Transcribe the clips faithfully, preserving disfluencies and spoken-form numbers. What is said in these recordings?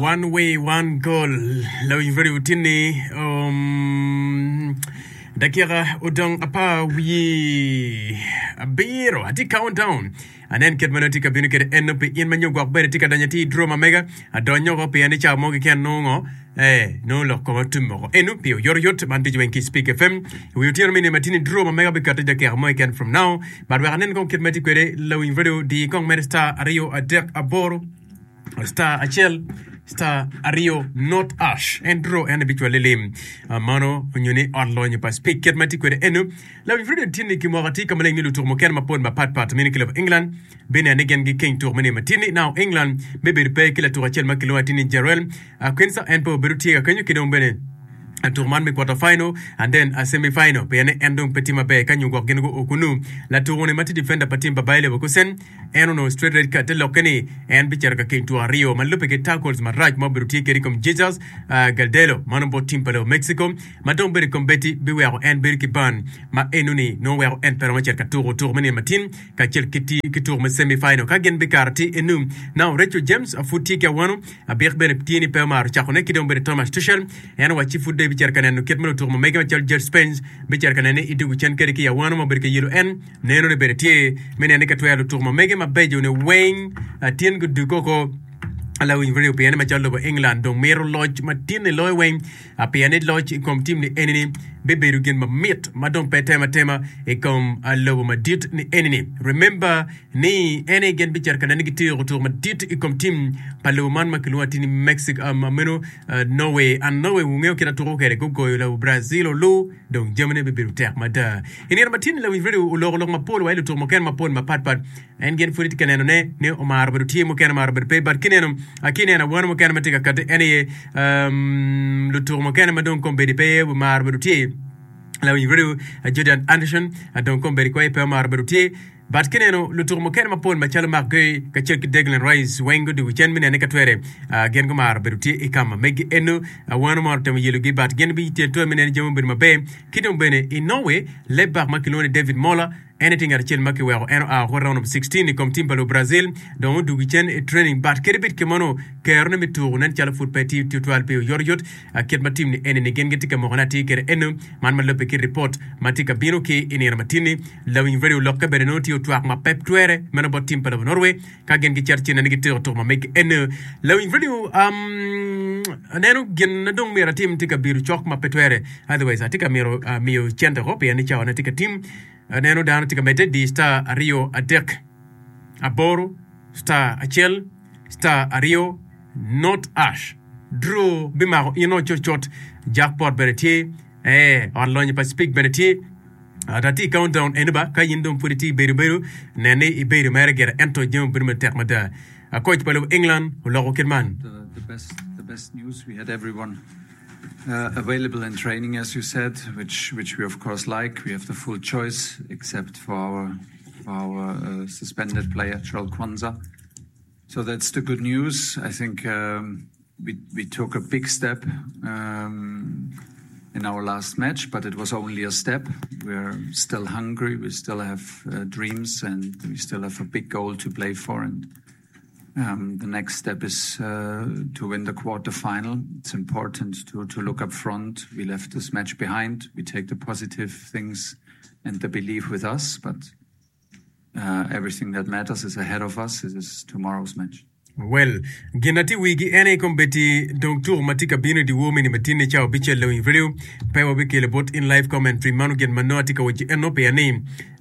one way, one goal. Law very utini um dakira udong apa we biro ati countdown. And then get manotika binuke end up in manu gwa bere tika danyati drama mega adonyo go pe ani cha mo ke no eh no lo ko tumo enu pio yor yot man diju enki speak F M we utir mini matini drama mega bikata de ke mo ken from now but we anen go ket meti kwere law in video di kong mersta ario adek aboro star achel star ario not ash endro and habitual lim mano nyune online pas speak ket mati kwere enu la vi video tini ki morati kamale ngi lutur mo ken ma pon ma pat pat mini club England bene again gi king tour mini matini now England bebe pe kila tour achel ma kilo atini Jarrell Quincy and po beruti kanyu kidom bene a tourman me quarter final and then a semi final pe ene endong petima be kanyu go genugo okunu la tourone mati defender patim babaile ko sen eno no straight red card lokani en bichar ka king to Rio man lupe ke tackles maraj mo beruti keri kom Jesus Galdelo manombo timpalo Mexico madom beri kombeti biwe en beri ki ban ma enuni no we en per macher ka tour tour mani matin ka cher kiti ki tour me semi final ka gen bikarti enum now Rachel James a futi ka wanu a bir beri tini pe mar chakone kidom beri Thomas Tuchel en wachi fude bichar kanen ket mo tour mo mega chal Jet Spence bichar kanen idu chen keri ki ya wanu mo berke yelo en neno ne berti menen ka toyalo tour mo mega bejo ne Wayne tien gu du koko ala win video piano ma jallo England donc mero lodge ma tien loy Wayne a piano lodge comme team ni enemy bebe rugen ma mit ma donc petema tema e comme allo ma dit ni enemy remember ni ene gen bichar kana ni giti retour ma dit e comme team palo man ma kilo atini Mexico ma meno Norway and Norway ngeo kina toro kere ko ko la Brazil lo donc Germany bebe ruter ma da ene ma tin la win video lo lo ma polo wala tour mo ken ma pol ma pat pat en gen fulit kaneno ne ne o mar beru tie mo ken mar ber pe bar kineno akine na wanu mo ken ma tika kat ene um le tour mo ken ma donc comme bedi pe mar beru tie la win video Jordan Anderson donc comme bedi ko pe mar beru tie bat kineno le tour mo ken ma pol ma chal ma gay ka chek Declan Rice wengo du chen mine ne ka twere gen go mar beru tie e kam meg eno wanu mo tam yelu gi bat gen bi tie to mine jamo bir ma be kidom bene in Norway le bar ma kilone David Mola anything at chel make we are a round of sixteen comme team palo Brazil donc du chen training but kerbit ke mono kerne mi tour nan chala foot petit tutorial pe yor yot ket ma team ni ene gen geti ke mo honati ker eno man ma lope ki report matika bino ke ene matini lawin very lokka be no ti to ma pep twere mena bot team palo Norway ka gen gi cherchi nan gi to ma make ene lawin very um neno gen na dong mera team tika biru chok ma petwere otherwise atika miro mio chente hope yani chawana tika team neno dano tika mete di star Rio adek aboro star achel star Rio not ash draw bimaro ino chochot jackpot bereti eh online pacific bereti adati countdown enba kayindom puriti beru beru nene iberu merger ento jëm birma termada a coach palo England lo kelman the best the best news we had everyone Uh, available in training, as you said, which which we of course like. We have the full choice, except for our for our uh, suspended player, Joel Kwanzaa. So that's the good news. I think um, we we took a big step um, in our last match, but it was only a step. We're still hungry. We still have uh, dreams, and we still have a big goal to play for. And Um, the next step is uh, to win the quarter-final. It's important to, to look up front. We left this match behind. We take the positive things and the belief with us, but uh, everything that matters is ahead of us. This is tomorrow's match. Well, genati wigi ene kombeti donc tour matika bino di women matini chao biche lo video pe wa bike le bot in live commentary manu gen manotika waji eno pe name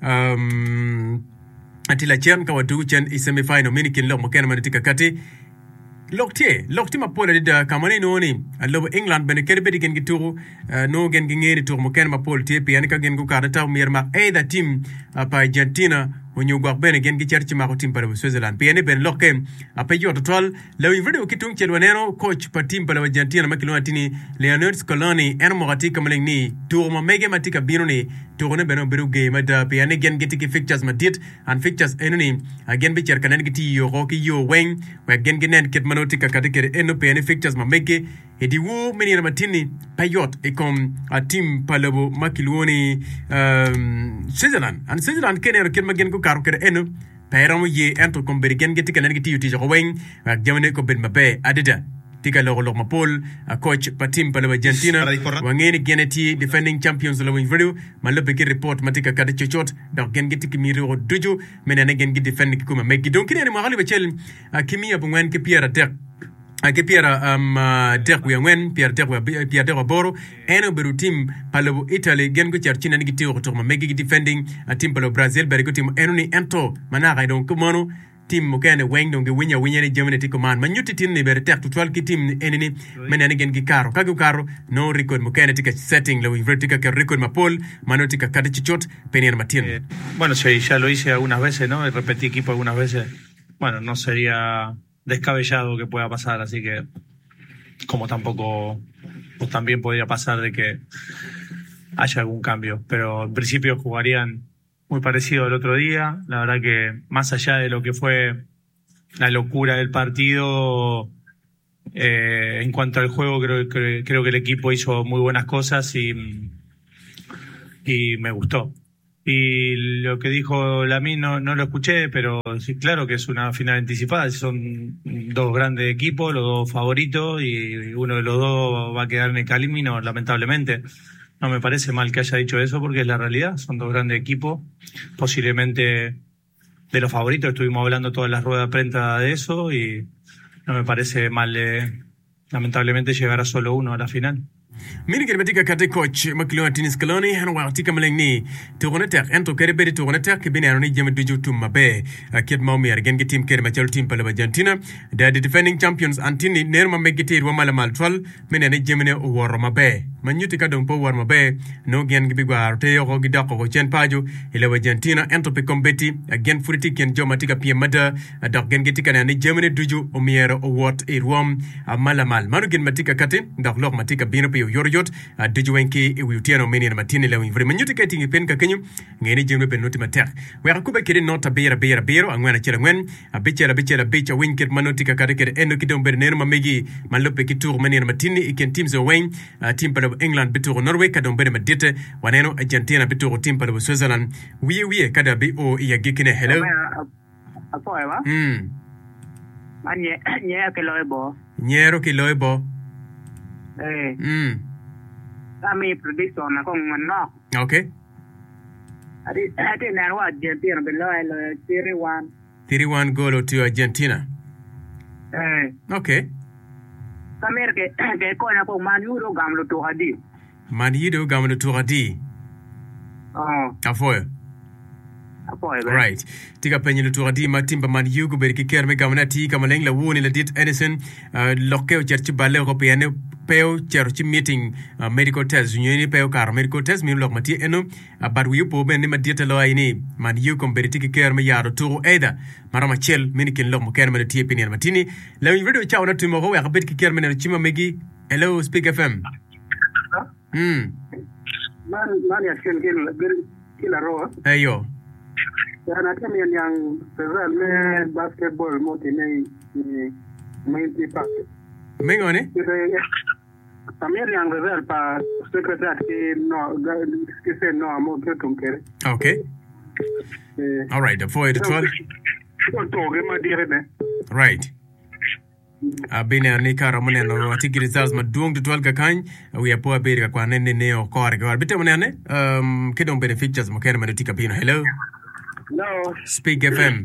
um atila chen ka wadu chen isemi final minikin lo mo ken manatika kati lokti lokti ma pola da kamane no ni allo England ben kerbe digen gituru no gen ngeri tour mo ken ma pol te pe ka gen go karata mirma either team pa Argentina onyu gwa ben gen gi cherchi ma ko team pa Switzerland pe ne ben lokke apa yo total le video kitung chelwa neno coach pa team pa Argentina ma kilo atini Leonard Scaloni en mo gati kamale ni tour mo mege matika bino ni tour ne beno beru game da pe ne gen giti fixtures ma dit and fixtures enuni again be cher kanen giti yo roki yo weng wa gen genen ket manotika katikere eno pe ne fixtures ma mege edi wo meni na matini payot e kom a team palabo makiloni um Switzerland and Switzerland kenero ken magen ko karu kere eno payram ye ento kom bergen geti kanen giti yuti jo weng wa jamane ko ben mabe adida tika lo lo mapol a coach patim pala Argentina wangeni geneti defending champions lo video malobe ki report matika kada chochot da gen giti kimi ro duju menene gen giti defend ki kuma megi donc ni ma gali bechel kimi abungwen ki Pierre Tek ake Pierre um Tek wangwen Pierre Tek Pierre Tek boro eno beru team palo Italy gen go charchina ni giti ro to ma megi defending a team palo Brazil bari ko team eno ni ento manaka donc mono team mo kane weng donge winya winya ni Germany ti command man nyuti tin ni bere tek to twelve ki team enini menene gen gi karo kagu karo no record mo kane tika setting lo vertical que record mapol mano tika kada chichot penien matin eh, bueno sí, ya lo hice algunas veces, ¿no? Y repetí equipo algunas veces. Bueno, no sería descabellado que pueda pasar, así que como tampoco pues también podría pasar de que haya algún cambio, pero en principio jugarían muy parecido al otro día. La verdad que más allá de lo que fue la locura del partido, eh, en cuanto al juego creo, creo, creo que el equipo hizo muy buenas cosas y, y me gustó. Y lo que dijo Lamine no, no lo escuché, pero sí, claro que es una final anticipada. Son dos grandes equipos, los dos favoritos, y uno de los dos va a quedar en el camino, lamentablemente. No me parece mal que haya dicho eso porque es la realidad. Son dos grandes equipos, posiblemente de los favoritos. Estuvimos hablando todas las ruedas de prensa de eso y no me parece mal, eh, lamentablemente, llegar a solo uno a la final. Mini ke betika kate coach makilo tinis koloni han wa tika melengni to goneter ento kere beri to goneter ke bini anoni jeme duju tumma be ket mawmi argen ke team kere machal team pala Argentina da the defending champions antini nerma megite wa mala mal twal menene jemene woro mabe manyuti ka don po woro mabe no gen gibi gwar te yo gi dako ko chen paju ile Argentina ento pe kombeti again furiti ken joma tika pie mada da gen ke tika ne jemene duju o miero o what e rom mala mal manu gen matika kate da lok matika bino pe yorjot a dejuenki e wiutiano meni na matini la winvre manyuti ka tingi pen ka kenyu ngeni jembe pen noti mater we akuba kire nota bera bera bero angwana chela ngwen a bichela bichela bicha winket manoti ka kare kire eno kidom berner mamegi malope kitur meni na matini iken teams away team pala England bitur Norway kadom bere madite waneno Argentina bitur team pala Switzerland wiye wiye kada bi o iya gikine hello apo ewa mm anye nye ke loebo nyero ke loebo eh mm ami prediction na ko manno okay adi adi na wa Argentina be lo three one three one goal to Argentina eh okay kamer ke ke ko na ko man euro gamlo to hadi man yido gamlo to hadi oh afoyo right tika penye to hadi matimba man yugo berki kerme gamna ti kamaleng la woni la dit Edison lokeo cherchi balle ko piane peo cherchi meeting uh, medical test nyeni peo kar medical test mi lok mati eno uh, but we po ben ma dieta lo ayini man yu komberiti ki ker me yaro to either marama chel min kin lok mo ker me ti pinien matini la video cha ona timo ko ya bet ki ker me ne chima megi hello Speak F M hmm man man ya ken ken kila ro ayo yana kemi yang real me basketball mo tine ni menti pa mengone también yang real pa secretary que no que se no amo que tunkere okay eh all right for the twelve to ge ma dire ne right abine ni kara mone no atiki results ma duong to twelve ka kan we apo abere kwa nene ne o kore ga bite mone ne um kidon benefits mo kere ma tika pino hello no Speak F M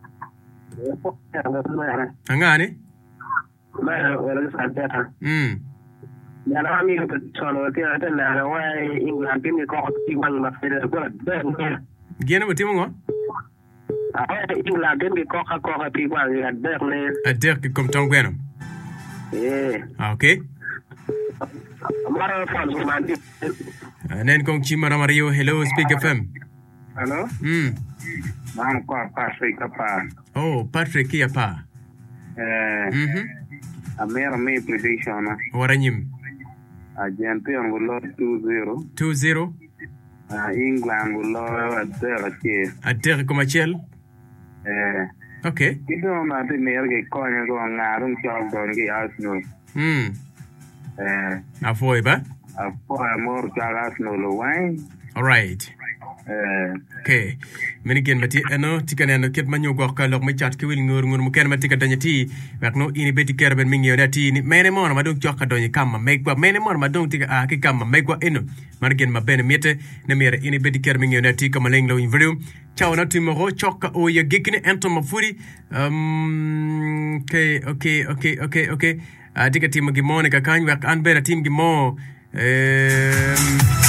angane ma wala sa mm ya la mi ko solo te ata la wa England ni ko ti wal ma fere ko la gena mutimo ngo ah England ni ko ka ko ka ti wal ya der ne a der ki kom ton gwenam eh okay mara fa so man di nen kong chimara mario hello Speak F M hello mm man ko Patrick pa oh Patrick ya pa eh mhm amera me prediction waranyim Argentina will lose two zero. two zero Uh, England will lose at zero. At zero comme Chel. Eh. Okay. Kita nak tu mer ke kau yang kau ngarung jauh kau ni Arsenal. Hmm. Eh. Afoy ba? Afoy more jauh Arsenal lo wine. All right. Eh, Okay. Many again, Mati, ano, Tikan and Kit Manu Gorka, Lok Machat, Kiwil, Murmukan, Matika Danati, but no any betty caravan mingy that tea, many more, I don't jock on you come, make what many more, I don't think I can come, make what in. Margan, my benefit, Namir, any betty caravan that tea, come a lang low in video. Chow not tomorrow, chock or you're gicking enter my footy. Um, okay, okay, okay, okay, okay. I take a team of Gimonica, kind work, and better team Gimo. Um,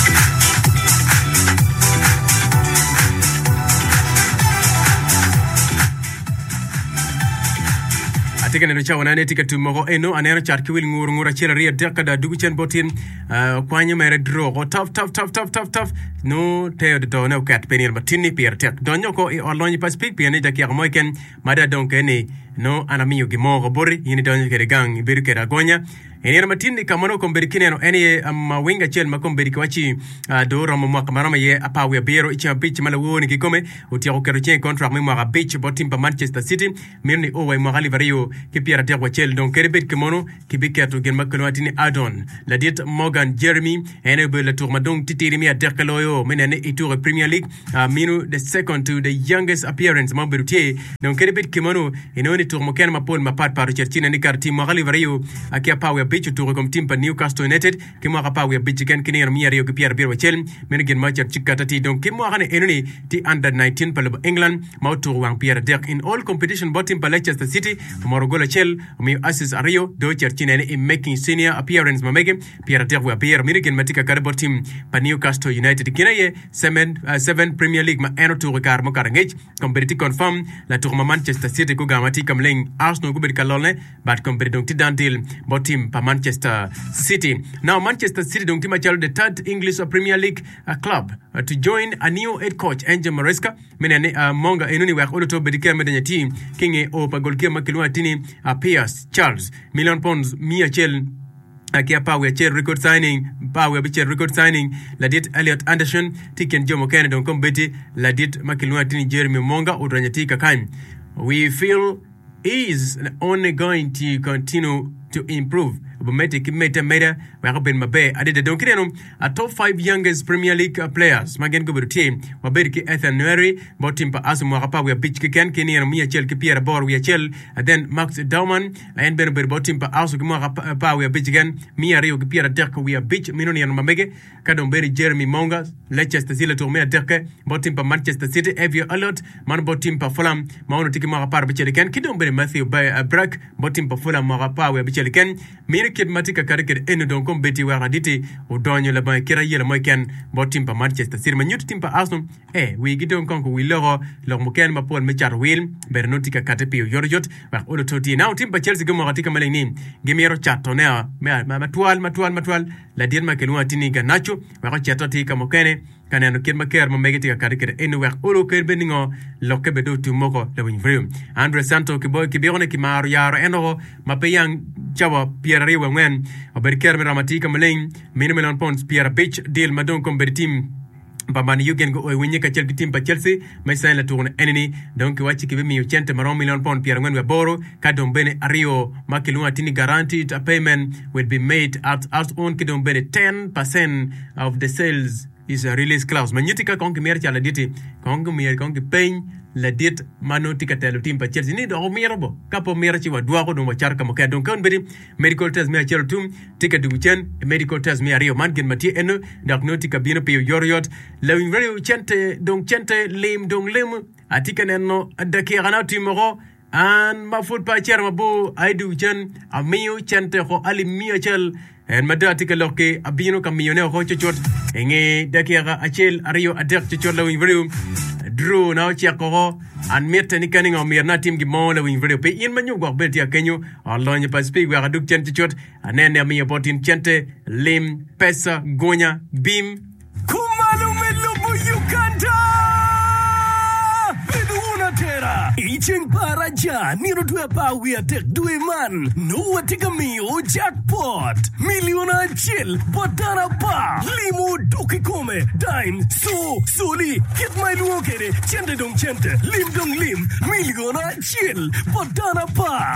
Tika na chawa na tika tumoro eno anero chat kiwil ngur ngura chela ria deka da duguchen botin kwanya mere draw go tough tough tough tough tough tough no teo de dona kat penir matini pier tek donyo ko e online pas speak pier ne jakia moiken mada donc ne no anamiyo gimo bori yini donyo kere gang biru kera gonya eni matini kamano komberikine no eni am winga chel makomberiki wachi do romo mwaka marama ye apawe biro ichi beach mala woni kikome utia ko kero chen contract me mwaka beach botim pa Manchester City mirni o way mwaka livario ki piera ter wachel donc kerebet kemono ki biketo gen makano atini adon la dit Morgan Jeremy ene be la tour madong titiri mi aterkaloyo menene itour Premier League minu the second to the youngest appearance mamberutie donc kerebet kemono ene oni tour moken mapol mapat par cherchina ni karti mwaka livario akia pawe beach tour comme team pa Newcastle United ki mwaka pawe beach gen kini mi ario ki piera bir wachel men gen match chikatati donc ki mwaka ne enoni ti under nineteen pa England ma tour wang piera der in all competition botim pa Leicester City Morogola Chel mi assist Ario do cherchina in making senior appearance ma mege piera der wa piera mirigen matika karbo team pa Newcastle United kinaye seven uh, seven Premier League ma eno tour kar mo karangej competitive confirm la tour ma Manchester City ko gamati kamleng Arsenal go bedika lolne but competitive donc ti dantil bo team pa Manchester City now Manchester City donc ti ma chalo the third English Premier League uh, club uh, to join a new head coach Angel Maresca menene uh, monga enuni wa ko to bedika medenya team kinge o pa golkier makilwa tini uh, Pierce Charles million pounds mia chel akia pawe chel record signing pawe bichel record signing la dit Elliot Anderson tiken Jomo Kennedy donc kombeti la dit makilwa tini Jeremy Monga udranyatika kan we feel is only going to continue to improve but mete kimeta meta wa ben mabe adede donc reno a top five youngest Premier League players magen go team wa berki Ethan Neri botim pa asu mo pa we beach ken ken yer mi chel ki Pierre Bor we chel then Max Dauman and ben ber botim pa asu mo pa we beach ken mi yer ki Pierre Derk we beach minon yer mamege kadon beri Jeremy Monga Leicester City to me Derk botim pa Manchester City Evie Alert man botim pa Fulham maono tiki mo pa beach ken kidon beri Matthew Brack botim pa Fulham mo pa we beach ken kid matika karikir enu don kom beti wa raditi o donyo la ban kira yela moken botim pa Manchester City manyut timpa Arsenal eh we gidon konko we logo lo moken ma pol me char wil bernotika katepi yorjot wa olo toti now timpa Chelsea gomo ratika maleni gemero chatonea ma matwal matwal matwal la dir ma kelwa tini ganacho wa chatoti kamokene kana no kirma ker mo megeti ka karikere enu wa olo ker beningo loke bedo tumoko la winvrim Andre Santo ki boy ki birone ki mar yaro eno mapeyang chawa Pierre Riwe ngwen oberker me ramatika maleng minimum pounds Pierre Beach deal madon kom bertim Bambani yugen go wenye ka Chelsea team pa Chelsea mais ça la tourne enemy donc wachi ki mi ochente maron million pound Pierre ngwen we boro kadon bene ario makilua tini guaranteed a payment will be made at as on kidon bene ten percent of the sales is a release clause manyutika konki mer chala diti konki mer konki pain la dit mano tika telo team pa Chelsea ni do mirabo kapo mer ci wa dua ko do char kam ka don kan bedi medical test me chelo tum tika du chen medical test me ario man gen mati eno diagnostic bino pe yoriot la very chente donc chente lim donc lim atika neno adake gana timoro an ma foot pa cher mabu aidu chen amiyo chente ko ali miyo chel en madatika loke abino kamiyone ko chochot enge dakiara achel ario adek chochot la very Drew now chiako an mirte ni kaninga mirna team gi mo la win video pe in manyu go beti akenyu online pa speak wa duk chente chot anene mi botin chente lim pesa gonya bim kumalume lubu Uganda beduna tera icheng paraja niro dua pa we attack due man no watika mi o jackpot miliona chill botana pa limu doki come dime so soli get my luokere chente dong chente lim dong lim miliona chill botana pa